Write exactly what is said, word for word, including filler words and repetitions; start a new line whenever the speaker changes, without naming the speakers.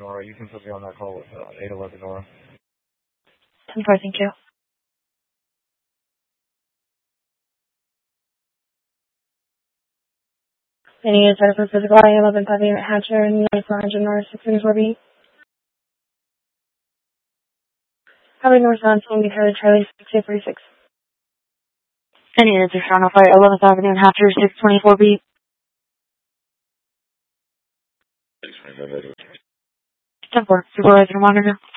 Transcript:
Nora. You can put me on that call with uh, eight eleven Nora.
ten four, thank you. Any insight for physical I eleven five eight Hatcher and four hundred North six twenty-four B. Covered northbound, Long Beach, Charlie six eight forty-six.
Any answer, Sean Flight eleventh Avenue and Hatcher six twenty-four B. ten four, supervisor monitor.